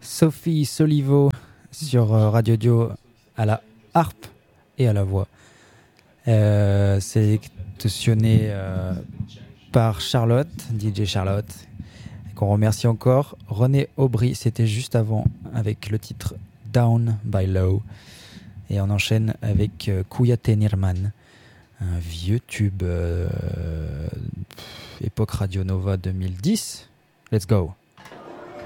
Sophie Solivo sur Radio Dio à la harpe et à la voix. Sélectionné par Charlotte, DJ Charlotte, qu'on remercie encore. René Aubry, c'était juste avant avec le titre Down by Low. Et on enchaîne avec Kuyate Nirman, un vieux tube époque Radio Nova 2010. Let's go.